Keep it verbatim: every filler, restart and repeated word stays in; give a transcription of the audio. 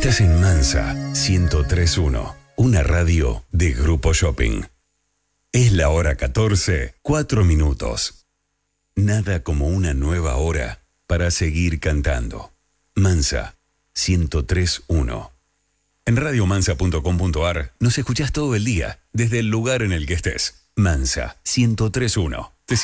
Estás en Mansa ciento tres punto uno, una radio de Grupo Shopping. Es la hora catorce, cuatro minutos. Nada como una nueva hora para seguir cantando. Mansa ciento tres punto uno. En radiomansa punto com punto ar nos escuchás todo el día, desde el lugar en el que estés. Mansa ciento tres punto uno.